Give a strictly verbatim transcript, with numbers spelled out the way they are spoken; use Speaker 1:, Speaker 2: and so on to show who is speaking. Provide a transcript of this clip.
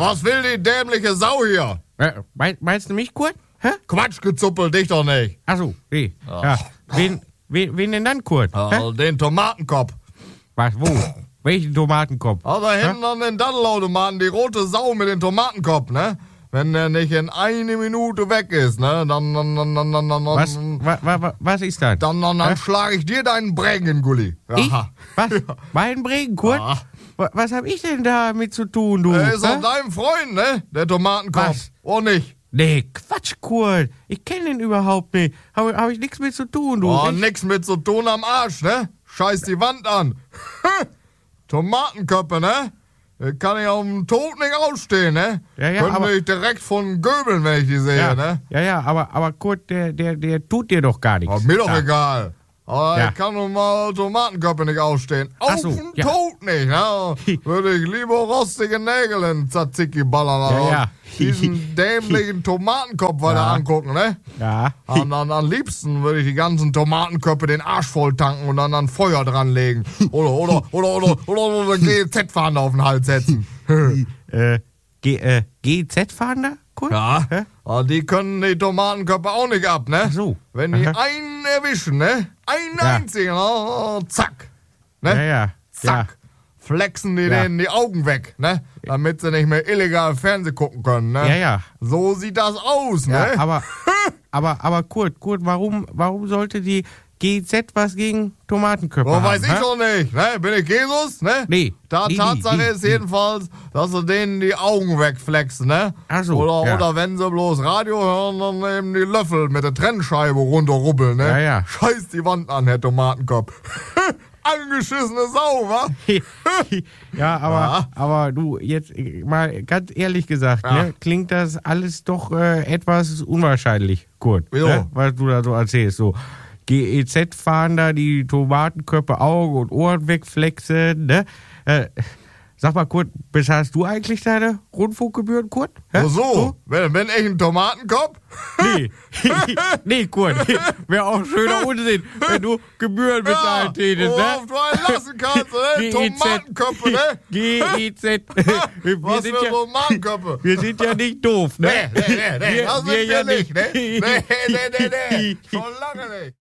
Speaker 1: Was will die dämliche Sau hier?
Speaker 2: Äh, mein, meinst du mich, Kurt? Hä?
Speaker 1: Quatsch, gezuppel, dich doch nicht.
Speaker 2: Achso, nee. Ja. Wen, wen, wen denn dann, Kurt?
Speaker 1: Ja, den Tomatenkopf.
Speaker 2: Was, wo? Welchen Tomatenkopf?
Speaker 1: Also da hinten an den Daddelautomaten, die rote Sau mit dem Tomatenkopf, ne? Wenn der nicht in eine Minute weg ist, ne? Dann, dann, dann, dann, dann, dann
Speaker 2: Was, wa, wa, was ist das?
Speaker 1: Dann, dann, dann schlage ich dir deinen Bregen, Gulli.
Speaker 2: Ich? Was? Mein Bregen, Kurt?
Speaker 1: Ja.
Speaker 2: Wa- Was hab ich denn damit zu tun, du?
Speaker 1: Er ist
Speaker 2: Hä?
Speaker 1: auch dein Freund, ne? Der Tomatenkopf.
Speaker 2: Was?
Speaker 1: Oder nicht?
Speaker 2: Nee, Quatsch, Kurt. Ich kenne den überhaupt nicht. Habe hab ich nichts mit zu tun, du.
Speaker 1: Oh,
Speaker 2: Ich-
Speaker 1: nix mit zu tun am Arsch, ne? Scheiß die Wand an. Tomatenköpfe, ne? Das kann ich auf dem Tod nicht ausstehen, ne?
Speaker 2: Ja, ja,
Speaker 1: Könnte
Speaker 2: aber-
Speaker 1: ich direkt von Göbeln, wenn ich die sehe,
Speaker 2: ja,
Speaker 1: ne?
Speaker 2: ja, ja, aber, aber Kurt, der, der, der tut dir doch gar nichts.
Speaker 1: Aber mir doch
Speaker 2: Ja.
Speaker 1: egal. Aber
Speaker 2: Ja.
Speaker 1: ich kann nun mal Tomatenköpfe nicht ausstehen.
Speaker 2: Ach
Speaker 1: Auf
Speaker 2: so,
Speaker 1: den
Speaker 2: ja.
Speaker 1: Tod nicht, ne? Würde ich lieber rostige Nägel in Tzatziki ballern.
Speaker 2: Ja,
Speaker 1: aber
Speaker 2: ja.
Speaker 1: Diesen dämlichen Tomatenkopf weiter
Speaker 2: Ja.
Speaker 1: angucken, ne?
Speaker 2: Ja.
Speaker 1: Am, am, am liebsten würde ich die ganzen Tomatenköpfe den Arsch voll tanken und dann an Feuer dranlegen. Oder, oder, oder, oder, oder, oder G Z-Fahne auf den Hals setzen.
Speaker 2: äh, G, äh, G Z-Fahnder, Kurt?
Speaker 1: Ja,
Speaker 2: Hä?
Speaker 1: aber die können die Tomatenköpfe auch nicht ab, ne?
Speaker 2: Ach so.
Speaker 1: Wenn die
Speaker 2: Aha.
Speaker 1: einen erwischen, ne? Einen
Speaker 2: Ja.
Speaker 1: einzigen, oh, zack. Ne?
Speaker 2: Ja, ja.
Speaker 1: Zack. Flexen die
Speaker 2: Ja.
Speaker 1: denen die Augen weg, ne? Damit sie nicht mehr illegal Fernsehen gucken können, ne?
Speaker 2: Ja, ja.
Speaker 1: So sieht das aus,
Speaker 2: Ja,
Speaker 1: ne?
Speaker 2: aber, aber, aber Kurt, Kurt, warum, warum sollte die G Z was gegen Tomatenköpfe
Speaker 1: Oh,
Speaker 2: haben?
Speaker 1: weiß ich
Speaker 2: hä?
Speaker 1: doch nicht, ne? Bin ich Jesus, ne?
Speaker 2: Nee.
Speaker 1: Da
Speaker 2: Nee,
Speaker 1: Tatsache
Speaker 2: nee,
Speaker 1: ist
Speaker 2: nee.
Speaker 1: jedenfalls, dass sie denen die Augen wegflexen, ne?
Speaker 2: Ach so,
Speaker 1: Oder,
Speaker 2: ja.
Speaker 1: oder wenn sie bloß Radio hören, dann eben die Löffel mit der Trennscheibe runterrubbeln, ne?
Speaker 2: Ja, ja.
Speaker 1: Scheiß die Wand an, Herr Tomatenkopf. Angeschissene Sau, wa?
Speaker 2: Ja, aber,
Speaker 1: Ja.
Speaker 2: aber du, jetzt äh, mal ganz ehrlich gesagt,
Speaker 1: Ja.
Speaker 2: ne, klingt das alles doch äh, etwas unwahrscheinlich, Kurt,
Speaker 1: Wieso?
Speaker 2: ne, was du da so erzählst. So G E Z-Fahnder, die Tomatenköpfe Augen und Ohren wegflexen, ne? Äh, sag mal, Kurt, bezahlst du eigentlich deine Rundfunkgebühren, Kurt? Hä?
Speaker 1: Ach so, wenn, wenn ich ein Tomatenkopf?
Speaker 2: Nee, nee, Kurt, wäre auch schöner Unsinn, wenn du Gebühren bezahlt hättest,
Speaker 1: worauf
Speaker 2: ne?
Speaker 1: du einen lassen kannst, ne?
Speaker 2: G E Z.
Speaker 1: Tomatenköpfe, ne?
Speaker 2: G E Z. Wir
Speaker 1: Was
Speaker 2: sind
Speaker 1: für
Speaker 2: ja,
Speaker 1: Tomatenköpfe?
Speaker 2: wir sind ja nicht doof, ne?
Speaker 1: Nee, nee, nee, nee,
Speaker 2: Wir-
Speaker 1: das sind
Speaker 2: wir
Speaker 1: wir
Speaker 2: ja
Speaker 1: nicht, ne?
Speaker 2: nicht.
Speaker 1: Nee, nee, nee, nee, schon lange nicht.